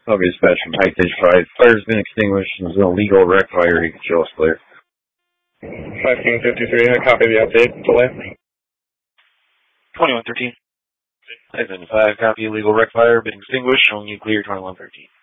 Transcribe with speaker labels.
Speaker 1: Okay, dispatch from High Stage 5. Fire's been extinguished and there's no legal wreck fire. You can show us clear.
Speaker 2: 5King 53, I copy the update. Delay.
Speaker 3: 2113. 5 copy, legal wreck fire, been extinguished, showing you clear 2113.